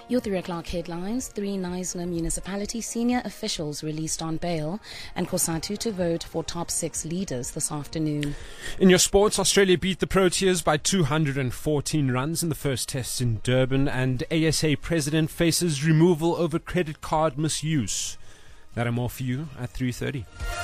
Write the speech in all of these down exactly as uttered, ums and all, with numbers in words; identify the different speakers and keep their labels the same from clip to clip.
Speaker 1: Your three o'clock headlines: three Knysna municipality senior officials released on bail, and COSATU to vote for top six leaders this afternoon.
Speaker 2: In your sports, Australia beat the Proteas by two hundred fourteen runs in the first test in Durban, and A S A president faces removal over credit card misuse. That and more for you at three thirty.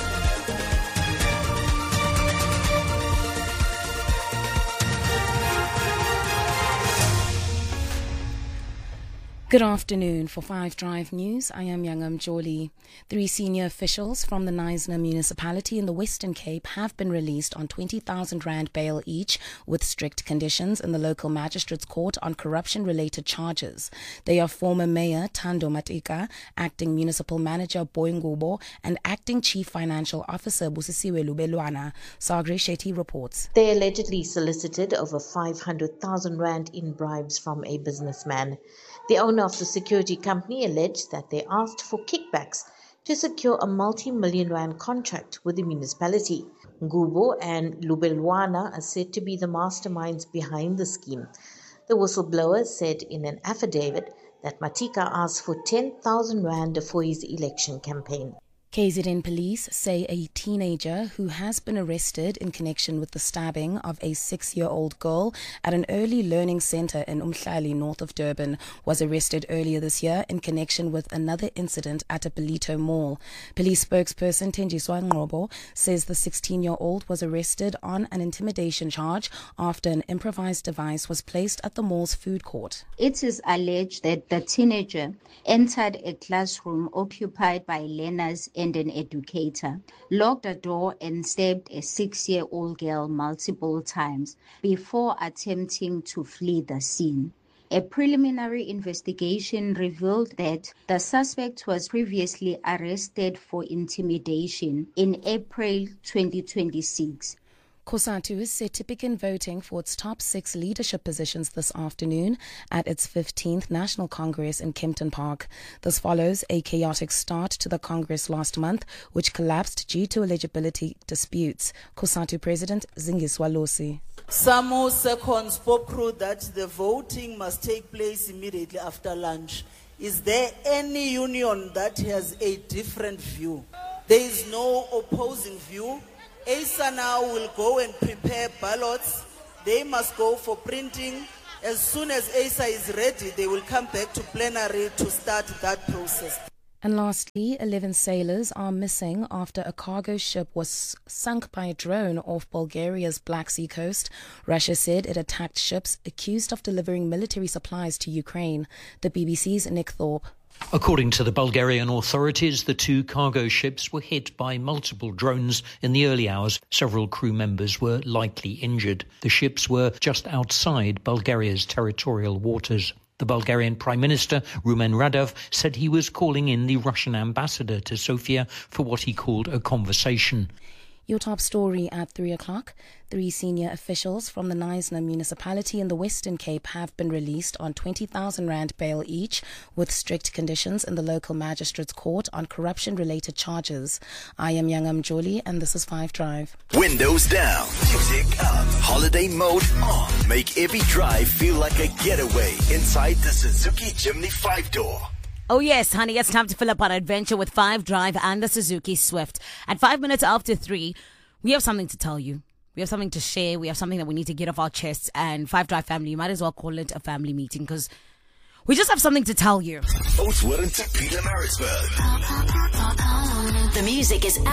Speaker 1: Good afternoon. For Five Drive News, I am Yangam Jolie. Three senior officials from the Knysna municipality in the Western Cape have been released on twenty thousand rand bail each, with strict conditions in the local magistrates court on corruption-related charges. They are former Mayor Thando Matika, acting municipal manager Boy Ngubo, and acting chief financial officer Busisiwe Lubelwana. Sagri Shetty reports.
Speaker 3: They allegedly solicited over five hundred thousand rand in bribes from a businessman. The owner of the security company alleged that they asked for kickbacks to secure a multi-million rand contract with the municipality. Ngubo and Lubelwana are said to be the masterminds behind the scheme. The whistleblower said in an affidavit that Matika asked for ten thousand rand for his election campaign.
Speaker 1: K Z N police say a teenager who has been arrested in connection with the stabbing of a six-year-old girl at an early learning centre in Umhlali, north of Durban, was arrested earlier this year in connection with another incident at a Belito mall. Police spokesperson Thenjiswa Ngcobo says the sixteen-year-old was arrested on an intimidation charge after an improvised device was placed at the mall's food court.
Speaker 4: It is alleged that the teenager entered a classroom occupied by learners and an educator, locked the door and stabbed a six-year-old girl multiple times before attempting to flee the scene. A preliminary investigation revealed that the suspect was previously arrested for intimidation in April twenty twenty-six.
Speaker 1: COSATU is set to begin voting for its top six leadership positions this afternoon at its fifteenth National Congress in Kempton Park. This follows a chaotic start to the Congress last month, which collapsed due to eligibility disputes. COSATU President Zingiswa Losi.
Speaker 5: SAMO second spoke through that the voting must take place immediately after lunch. Is there any union that has a different view? There is no opposing view. A S A now will go and prepare ballots. They must go for printing. As soon as A S A is ready, they will come back to plenary to start that process.
Speaker 1: And lastly, eleven sailors are missing after a cargo ship was sunk by a drone off Bulgaria's Black Sea coast. Russia said it attacked ships accused of delivering military supplies to Ukraine. The B B C's Nick Thorpe.
Speaker 6: According to the Bulgarian authorities, the two cargo ships were hit by multiple drones in the early hours. Several crew members were lightly injured. The ships were just outside Bulgaria's territorial waters. The Bulgarian Prime Minister, Rumen Radev, said he was calling in the Russian ambassador to Sofia for what he called a conversation.
Speaker 1: Your top story at three o'clock. Three senior officials from the Knysna municipality in the Western Cape have been released on twenty thousand rand bail each, with strict conditions in the local magistrates court on corruption-related charges. I am Yangam Jolie, and this is Five Drive.
Speaker 7: Windows down, music up, holiday mode on. Make every drive feel like a getaway inside the Suzuki Jimny five door.
Speaker 8: Oh yes, honey, it's time to fill up our adventure with Five Drive and the Suzuki Swift. At five minutes after three, we have something to tell you. We have something to share. We have something that we need to get off our chests. And Five Drive family, you might as well call it a family meeting because we just have something to tell you.
Speaker 7: Oates Wellington, Peter Maritzburg.
Speaker 9: The music is out.